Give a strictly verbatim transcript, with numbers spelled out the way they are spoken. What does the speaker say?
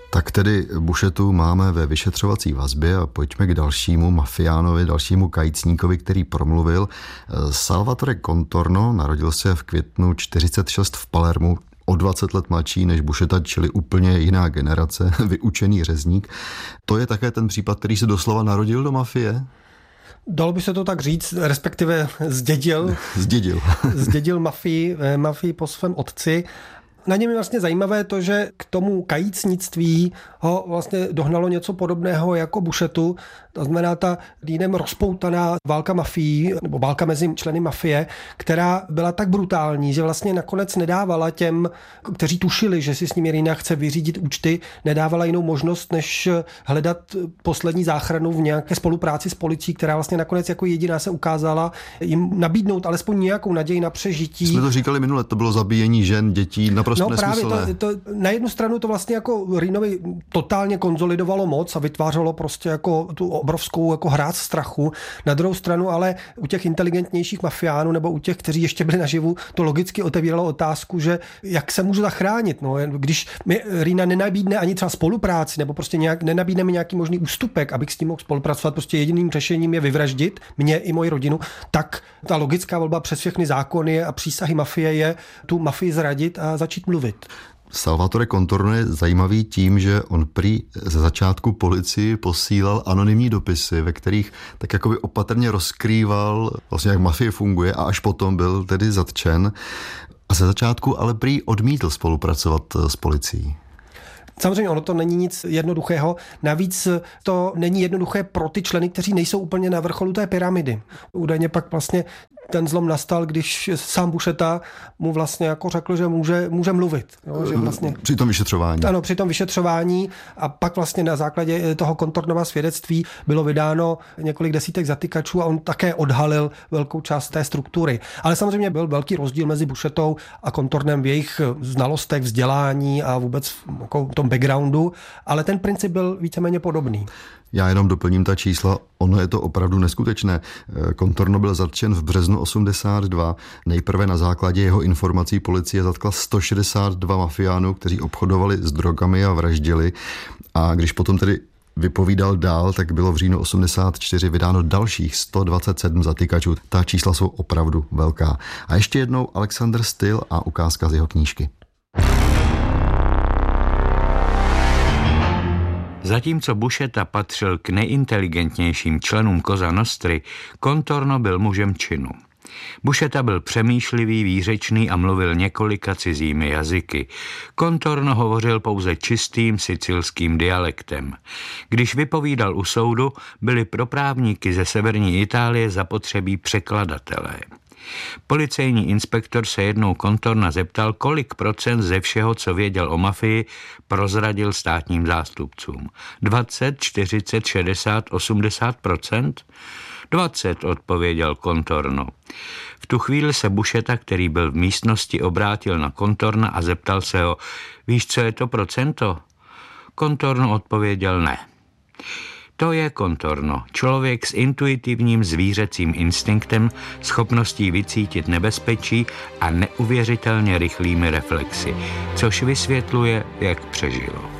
Tak tedy Bušetu máme ve vyšetřovací vazbě a pojďme k dalšímu mafiánovi, dalšímu kajícníkovi, který promluvil. Salvatore Contorno narodil se v květnu čtyřicet šest v Palermu, o dvacet let mladší než Bušeta, čili úplně jiná generace, vyučený řezník. To je také ten případ, který se doslova narodil do mafie? Dalo by se to tak říct, respektive zdědil. Zdědil. Zdědil mafii, mafii po svém otci. Na něm je vlastně zajímavé to, že k tomu kajícnictví ho vlastně dohnalo něco podobného jako Bušetu. To znamená ta dýnem rozpoutaná válka mafií, nebo válka mezi členy mafie, která byla tak brutální, že vlastně nakonec nedávala těm, kteří tušili, že si s nimi Rina chce vyřídit účty, nedávala jinou možnost, než hledat poslední záchranu v nějaké spolupráci s policií, která vlastně nakonec jako jediná se ukázala jim nabídnout alespoň nějakou naději na přežití. Jsme to říkali minule, to bylo zabíjení žen, dětí, naprosto no, nesmyslné. Právě to, to, na jednu stranu to vlastně jako Rinovi totálně konzolidovalo moc a vytvářelo prostě jako tu obrovskou jako hrác strachu. Na druhou stranu ale u těch inteligentnějších mafiánů nebo u těch, kteří ještě byli naživu, to logicky otevíralo otázku, že jak se může zachránit. No, když mi Rina nenabídne ani třeba spolupráci nebo prostě nějak, nenabídne mi nějaký možný ústupek, abych s tím mohl spolupracovat, prostě jediným řešením je vyvraždit mě i moji rodinu, tak ta logická volba přes všechny zákony a přísahy mafie je tu mafii zradit a začít mluvit. Salvatore Contorno je zajímavý tím, že on prý ze začátku policii posílal anonymní dopisy, ve kterých tak jakoby opatrně rozkrýval vlastně, jak mafie funguje, a až potom byl tedy zatčen. A ze začátku ale prý odmítl spolupracovat s policií. Samozřejmě ono to není nic jednoduchého. Navíc to není jednoduché pro ty členy, kteří nejsou úplně na vrcholu té pyramidy. Údajně pak vlastně ten zlom nastal, když sám Bušeta mu vlastně jako řekl, že může, může mluvit. Jo, že vlastně, při tom vyšetřování. Ano, při tom vyšetřování a pak vlastně na základě toho Contornova svědectví bylo vydáno několik desítek zatykačů a on také odhalil velkou část té struktury. Ale samozřejmě byl velký rozdíl mezi Bušetou a Contornem v jejich znalostech, vzdělání a vůbec jako tom backgroundu, ale ten princip byl víceméně podobný. Já jenom doplním ta čísla, ono je to opravdu neskutečné. Contorno byl zatčen v březnu osmdesát dva. Nejprve na základě jeho informací policie zatkla sto šedesát dva mafiánů, kteří obchodovali s drogami a vraždili. A když potom tedy vypovídal dál, tak bylo v říjnu osmdesát čtyři vydáno dalších sto dvacet sedm zatykačů. Ta čísla jsou opravdu velká. A ještě jednou Alexander Still a ukázka z jeho knížky. Zatímco Bušeta patřil k nejinteligentnějším členům Cosa Nostry, Contorno byl mužem činu. Bušeta byl přemýšlivý, výřečný a mluvil několika cizími jazyky. Contorno hovořil pouze čistým sicilským dialektem. Když vypovídal u soudu, byli pro právníky ze severní Itálie zapotřebí překladatelé. Policejní inspektor se jednou Contorna zeptal, kolik procent ze všeho, co věděl o mafii, prozradil státním zástupcům. dvacet, čtyřicet, šedesát, osmdesát procent? dvacet, odpověděl Contorno. V tu chvíli se Bušeta, který byl v místnosti, obrátil na Contorna a zeptal se ho, víš, co je to procento? Contorno odpověděl ne. To je Contorno, člověk s intuitivním zvířecím instinktem, schopností vycítit nebezpečí a neuvěřitelně rychlými reflexy, což vysvětluje, jak přežilo.